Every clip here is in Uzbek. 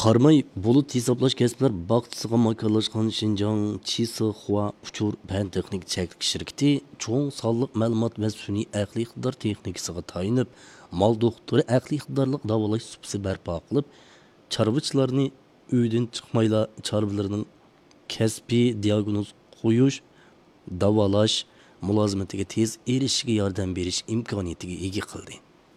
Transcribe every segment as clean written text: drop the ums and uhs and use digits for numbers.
Qarmay bulut hisoblash kasblar baqtisiga makonlashgan Xinjiang Chisihua uchur fan texnik çeklik şirketi çoğun sonliq ma'lumot va sun'iy aqliy iqtidor texnikasiga tayinib, mal doktori aqliy iqtidorliq davolash supsi barpo qilib, chorvachilarni uydan chiqmayla chorvalarining kasbiy diagnoz qo'yish, davolash mulozimatiga tez erishishiga yordam berish imkoniyatiga ega qildi.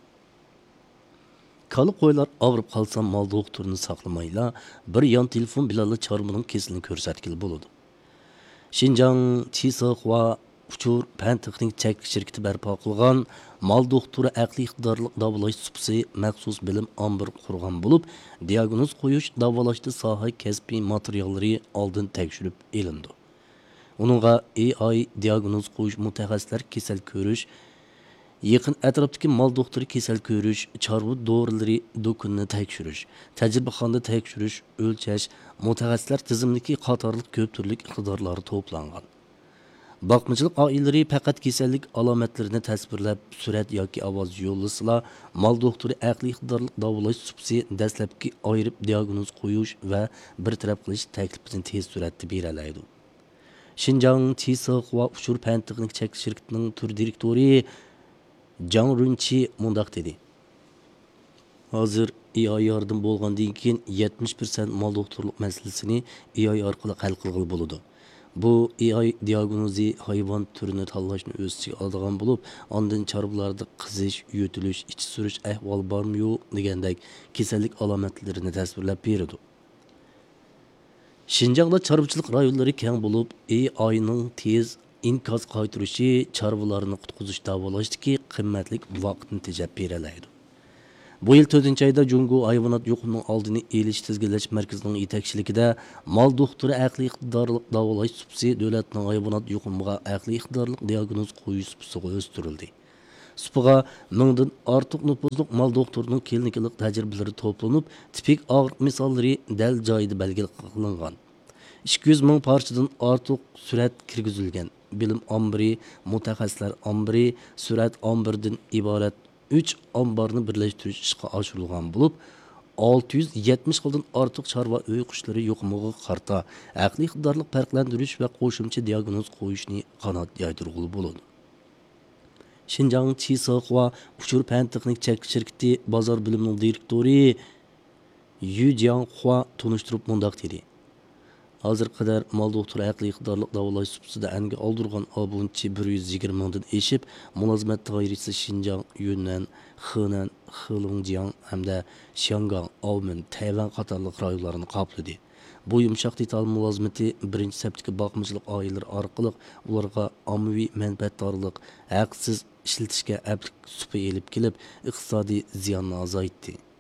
Kalı qo'ylar og'rib qolsa mal doktorini saqlamayla bir yon telefon bilan chorvaning kesilini ko'rsatkili bo'ladi. Xinjiang Chisihua uchur fan texnik çeklik şirketi barpo qilgan mal doktori aqliy iqtidorli davolash supsi maxsus bilim ombir qurgan bo'lib, diagnoz qo'yish, davolashda soha kasbiy materiallari oldin tekshirib elindi. Uningga AI diagnoz qo'yish, mutaxassislar kasal ko'rish, yaqin atrofdagi mal doktori kasal ko'rish, chorva dorilari do'konini tekshirish, tajribaxonada tekshirish, o'lchash, mutaxassislar tizimdagi qatorliq ko'p turli iqtidorlari to'plangan. Bakmacılık oilalari faqat kasallik alomatlarini tasvirlab, surat yoki ovoz yo'llasila, mal doktori aqliy iqtidorli davolash supsi dastlabki ayirib diagnoz qo'yish va bir taraf qilish taklifini tez suratda bera oladi. Xinjiang Chisihua uchur fan texnik çeklik şirketining tur direktori Zhang Runqi mundaq dedi. Hozir AI yardım bo'lgandan keyin 70% mal doktorlik masalasini AI orqali hal qilg'ili bo'ladi. Bu AI diagnozi hayvon turini tanlashni o'z ichiga oladigan bo'lib, ondan chorvalarda qizish, yutilish, ich surish ahvol bormi-yo'q degandek kasallik alomatlarini tasvirlab beradi. Xinjiangda chorvachilik rayonlari keng bo'lib, AIning tez inkos qaytirishi chorvalarni qutqizish davolashdagi qimmatli vaqtni tejab beralaydi. Bu yil 4-oyda Jungo hayvonot yo'qligining oldini elish tizginlash markazining yetakchiligida mal doktori aqliy iqtidorli davolash supsi davlatning hayvonot yo'qligiga aqliy iqtidorli diagnoz qo'yish supsiga o'stirildi. Supaga 1000 dan ortiq nüfuzluq mal doktorining klinikalik tajribalari to'planib, tipik og'riq misollari dal joyida belgilangan. 200 ming parchadan ortiq surat kirgizilgan. Bilim ombiri, mutaxassislar ombiri, surat ombirdan iborat 3 omborni birlashtirish ishga oshirilgan bo'lib, 670 xildan ortiq chorva uy qushlari yo'qligiga qarta aqliy iqtidorli farqlantirish va qo'shimcha diagnoz qo'yishni qanot yaydirg'ili bo'ladi. Xinjiang Chisihua uchur fan texnik çeklik şirketi bozor bilimining direktori Yu Jianhua tunishtirib mundaq dedi. Hozir qadar mal doktori aqliy iqtidorli davolash supsida anga oldirgan abunchi 120 mingdan eshib, mulozimat doirasi Xinjiang, Yunnan, Henan, Heilongjiang hamda Shangang, Aomen, Tayvan qatorliq rayonlarni qopladi. Bu yumshoq detal mulozimati birinchi saptiki boqmachilik oilalari orqali ularga ommaviy manfaatdorlik, haqsiz ishlatishga aplik supi elib kelib, iqtisodiy ziyonni azaytdi.